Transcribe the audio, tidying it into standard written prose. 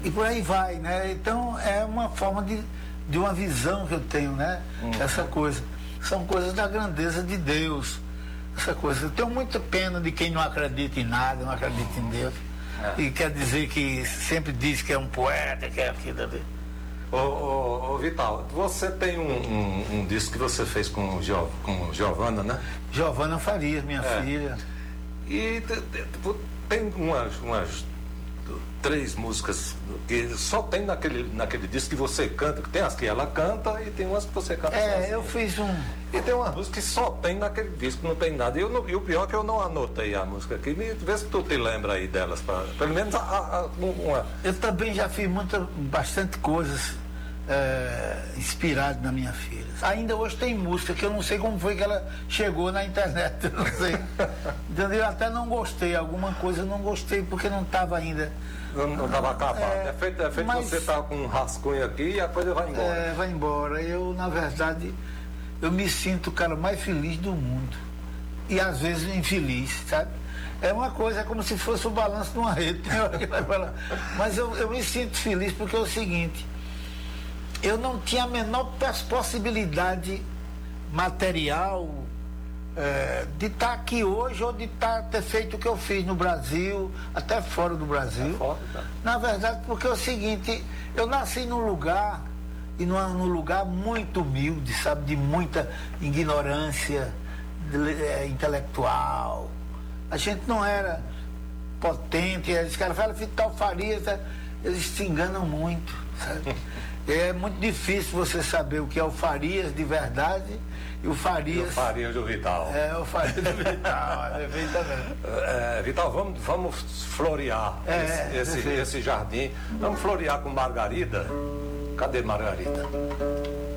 e por aí vai, né? Então é uma forma de uma visão que eu tenho, né? Essa coisa. São coisas da grandeza de Deus. Essa coisa. Eu tenho muita pena de quem não acredita em nada, não acredita em Deus. E quer dizer que sempre diz que é um poeta, que é aquilo ali. Ô, Vital, você tem um disco que você fez com Giovana, né? Giovana Farias, minha filha. E tem umas 3 músicas que só tem naquele disco que você canta, que tem as que ela canta e tem umas que você canta sozinha. Eu fiz um... E tem umas músicas que só tem naquele disco, não tem nada. E o pior é que eu não anotei a música aqui. Vê se tu te lembra aí delas, pelo menos uma. Eu também já fiz bastante coisas inspirado na minha filha. Ainda hoje tem música que eu não sei como foi que ela chegou na internet, eu não sei. Entendeu? Eu até não gostei, alguma coisa eu não gostei porque não estava ainda. Não estava acabado. É feito mas, você tá com um rascunho aqui e a coisa vai embora. Vai embora. Eu, na verdade, eu me sinto o cara mais feliz do mundo. E às vezes infeliz, sabe? É uma coisa, é como se fosse o balanço de uma rede. Mas eu me sinto feliz porque é o seguinte: eu não tinha a menor possibilidade material de estar aqui hoje ou de ter feito o que eu fiz no Brasil, até fora do Brasil. Na verdade, porque é o seguinte, eu nasci num lugar, e num lugar muito humilde, sabe, de muita ignorância intelectual. A gente não era potente, os caras falam Vital Farias, eles se enganam muito, sabe? É muito difícil você saber o que é o Farias de verdade e o Farias... E o Farias do Vital. O Farias do Vital, Vital, vamos florear esse jardim. Vamos florear com Margarida. Cadê Margarida?